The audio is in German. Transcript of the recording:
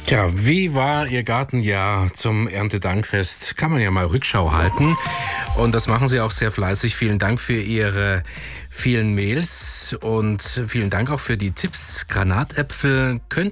Tja, wie war Ihr Gartenjahr zum Erntedankfest? Kann man ja mal Rückschau halten. Und das machen Sie auch sehr fleißig. Vielen Dank für Ihre vielen Mails und vielen Dank auch für die Tipps. Granatäpfel könnten